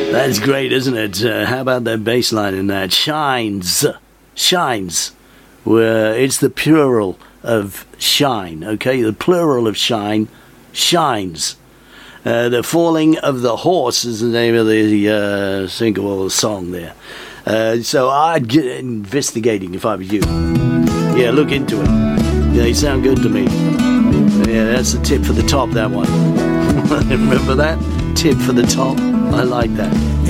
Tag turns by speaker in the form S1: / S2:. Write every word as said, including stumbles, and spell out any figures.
S1: That's great, isn't it? Uh, how about that bass line in that? Shines. Shines. Where it's the plural of shine, okay? The plural of shine, shines. Uh, the Falling of the Horse is the name of the uh, single song there. Uh, so I'd get investigating if I was you. Yeah, look into it. Yeah, they sound good to me. Yeah, that's the tip for the top, that one. Remember that? Tip for the top. I like that.